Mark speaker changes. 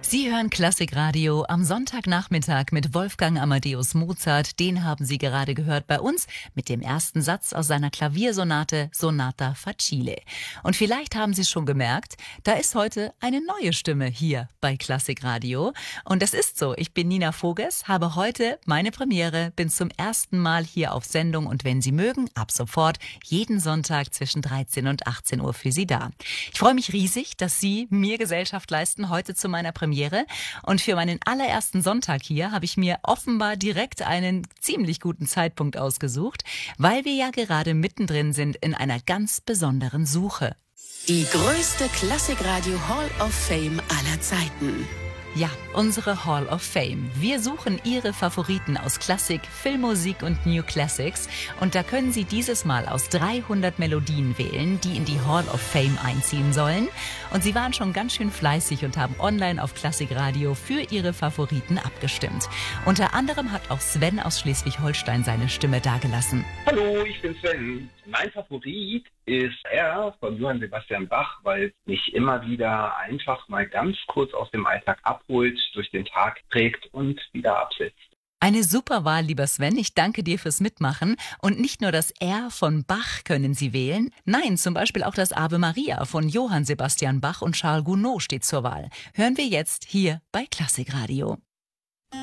Speaker 1: Sie hören Klassikradio am Sonntagnachmittag mit Wolfgang Amadeus Mozart. Den haben Sie gerade gehört bei uns mit dem ersten Satz aus seiner Klaviersonate Sonata Facile. Und vielleicht haben Sie es schon gemerkt, da ist heute eine neue Stimme hier bei Klassikradio. Und das ist so, ich bin Nina Voges, habe heute meine Premiere, bin zum ersten Mal hier auf Sendung und wenn Sie mögen, ab sofort jeden Sonntag zwischen 13 und 18 Uhr für Sie da. Ich freue mich riesig, dass Sie mir Gesellschaft leisten heute zu meiner Premiere. Und für meinen allerersten Sonntag hier habe ich mir offenbar direkt einen ziemlich guten Zeitpunkt ausgesucht, weil wir ja gerade mittendrin sind in einer ganz besonderen Suche.
Speaker 2: Die größte Klassikradio Hall of Fame aller Zeiten.
Speaker 1: Ja, unsere Hall of Fame. Wir suchen Ihre Favoriten aus Klassik, Filmmusik und New Classics. Und da können Sie dieses Mal aus 300 Melodien wählen, die in die Hall of Fame einziehen sollen. Und Sie waren schon ganz schön fleißig und haben online auf Klassikradio für Ihre Favoriten abgestimmt. Unter anderem hat auch Sven aus Schleswig-Holstein seine Stimme dagelassen.
Speaker 3: Hallo, ich bin Sven. Mein Favorit ist R von Johann Sebastian Bach, weil es mich immer wieder einfach mal ganz kurz aus dem Alltag abholt, durch den Tag trägt und wieder absetzt.
Speaker 1: Eine super Wahl, lieber Sven. Ich danke dir fürs Mitmachen. Und nicht nur das R von Bach können Sie wählen. Nein, zum Beispiel auch das Ave Maria von Johann Sebastian Bach und Charles Gounod steht zur Wahl. Hören wir jetzt hier bei Klassikradio.